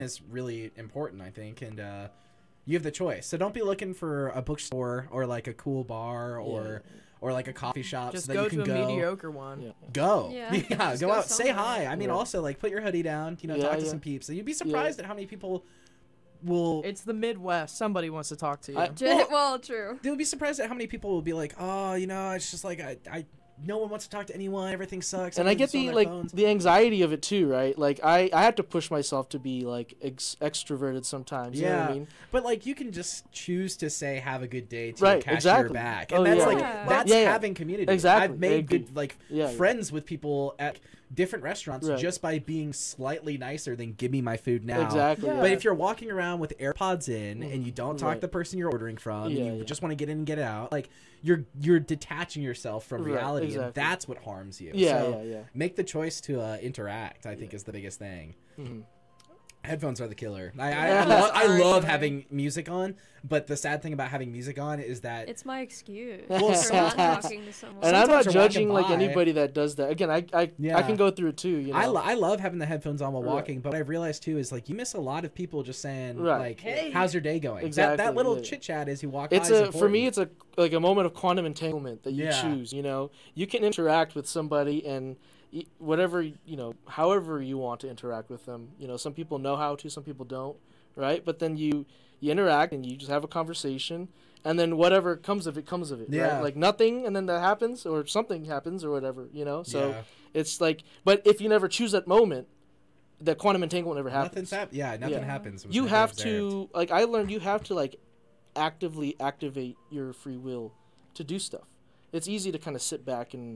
is really important, I think, and you have the choice. So don't be looking for a bookstore or like a cool bar or like a coffee shop. Just so that go you can to a mediocre one. Yeah. Go. Yeah. Yeah, Just go go out, say somewhere. hi. I mean, Yeah. also, like, put your hoodie down, talk to some peeps. And you'd be surprised at how many people will... It's the Midwest. Somebody wants to talk to you. Well, true. They would be surprised at how many people will be like, oh, it's just like, I no one wants to talk to anyone. Everything sucks. And I get the anxiety of it too, right? Like I have to push myself to be like extroverted sometimes. You know what I mean? But like you can just choose to say have a good day to Right, catch exactly. your back, Oh, and that's yeah. like Yeah. that's Yeah. having community. Exactly. I've made good like Yeah. friends with people at different restaurants Right. just by being slightly nicer than give me my food now. Exactly. Yeah. But if you're walking around with AirPods in and you don't talk Right. to the person you're ordering from, Yeah, and you yeah. just want to get in and get out, like you're detaching yourself from Right, reality, and exactly. that's what harms you. Yeah, so yeah. make the choice to interact. I think is the biggest thing. Mhm. Headphones are the killer. Yeah. I Sorry, love sorry. having music on, but the sad thing about having music on is that It's my excuse Well, for not talking to someone. And I'm not Sometimes you're walking judging like by. anybody that does that. Again, I Yeah. can go through it too. You know? I love having the headphones on while Right. walking, but what I've realized too is like you miss a lot of people just saying Right. like, Hey. "How's your day going?" Exactly, That little yeah. chit chat as you walk. It's by is for me. important. It's like a moment of quantum entanglement that you Yeah. choose. You can interact with somebody and whatever however you want to interact with them. Some people know how to, some people don't, right? But then you interact and you just have a conversation, and then whatever comes of it comes of it. Yeah. Right? Like nothing, and then that happens or something happens or whatever. So Yeah. it's like, but if you never choose that moment, that quantum entanglement never happens. Nothing Yeah. happens. It's You never have observed. to, like, I learned you have to like actively activate your free will to do stuff. It's easy to kind of sit back and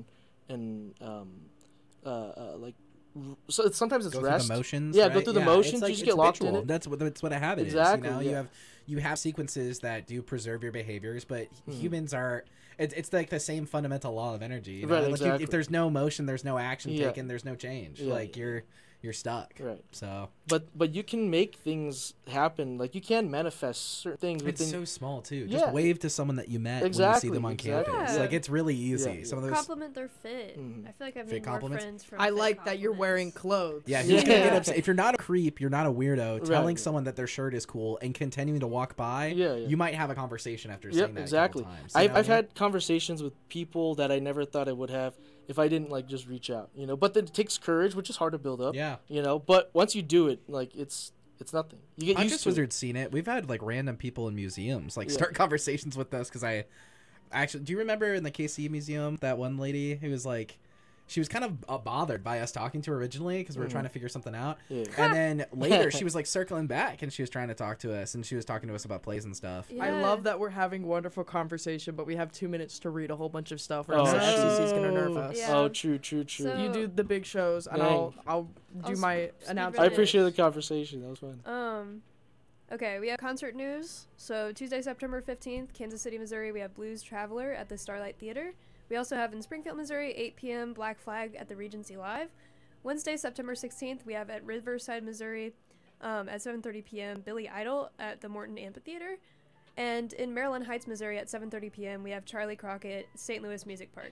like so sometimes it's go rest. through the motions. Yeah, right? go through the It's motions, like- you just it's get locked in habitual. it. That's what a habit Exactly, is. yeah. You have sequences that do preserve your behaviors, but Mhm. humans are. It's like the same fundamental law of energy. You Right, Like exactly. if there's no motion, there's no action Yeah. taken, there's no change. Yeah, Like yeah. you're stuck. Right. So But you can make things happen. Like you can manifest certain things it's within. so small too. Yeah. Just wave to someone that you met when you see Exactly, them on exactly. campus. Yeah. Like it's really easy. Yeah, Some of those. Compliment their fit. Mhm. I feel like I've Fit made more compliments? friends from I fit like that you're wearing compliments. clothes. Yeah, who's gonna Yeah. get upset? If you're not a creep, you're not a weirdo. Right. Telling someone that their shirt is cool and continuing to walk by, Yeah, yeah. you might have a conversation after Yep, saying that exactly. a couple times. You know I've what I mean? had conversations with people that I never thought I would have if I didn't like just reach out. But then it takes courage, which is hard to build up. Yeah. But once you do it, like it's nothing. You get used Just to it. Wizard's seen it. We've had like random people in museums like Yeah. start conversations with us because I actually do you remember in the KC museum that one lady who was like she was kind of bothered by us talking to her originally because we were Mhm. trying to figure something out, Yeah. and then later she was like circling back and she was trying to talk to us and she was talking to us about plays and stuff. I Yeah. love that we're having wonderful conversation, but we have 2 minutes to read a whole bunch of stuff, or Oh, else the FCC's gonna nerf no. us. Yeah. Oh, true. So- You do the big shows, and Dang. I'll do I'll my speed announcement. I read it. appreciate the conversation. That was fun. Okay, we have concert news. So Tuesday, September 15th, Kansas City, Missouri, we have Blues Traveler at the Starlight Theater. We also have in Springfield, Missouri, 8 p.m. Black Flag at the Regency Live. Wednesday, September 16th, we have at Riverside, Missouri, at 7:30 p.m. Billy Idol at the Morton Amphitheater. And in Maryland Heights, Missouri, at 7:30 p.m., we have Charlie Crockett, St. Louis Music Park.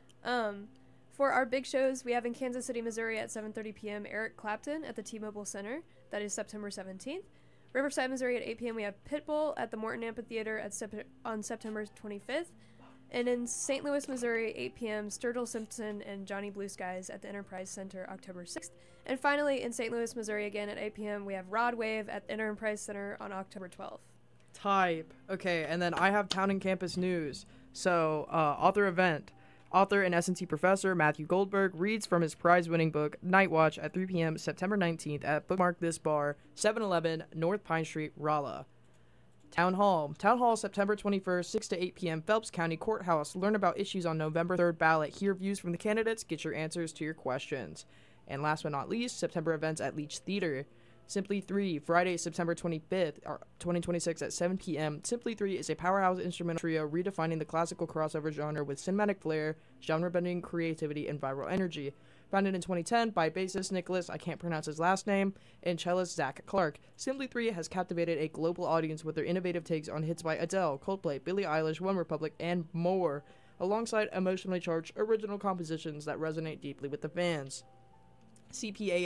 For our big shows, we have in Kansas City, Missouri, at 7:30 p.m. Eric Clapton at the T-Mobile Center. That is September 17th. Riverside, Missouri, at 8 p.m. we have Pitbull at the Morton Amphitheater on September 25th. And in St. Louis, Missouri, 8 p.m. Sturgill Simpson and Johnny Blue Skies at the Enterprise Center October 6th. And finally, in St. Louis, Missouri, again at 8 p.m., we have Rod Wave at the Enterprise Center on October 12th. Type. Okay, and then I have town and campus news. So, author event. Author and S&T professor Matthew Goldberg reads from his prize-winning book, Night Watch, at 3 p.m. September 19th at Bookmark This Bar, 711 North Pine Street, Rolla. Town Hall. Town Hall, September 21st, 6 to 8 p.m., Phelps County Courthouse. Learn about issues on November 3rd ballot. Hear views from the candidates. Get your answers to your questions. And last but not least, September events at Leach Theater. Simply 3, Friday, September 25th, 2026 at 7 p.m. Simply 3 is a powerhouse instrumental trio redefining the classical crossover genre with cinematic flair, genre-bending creativity, and viral energy. Founded in 2010 by bassist Nicholas, I can't pronounce his last name, and cellist Zach Clark, Simply 3 has captivated a global audience with their innovative takes on hits by Adele, Coldplay, Billie Eilish, OneRepublic, and more, alongside emotionally charged original compositions that resonate deeply with the fans. CPA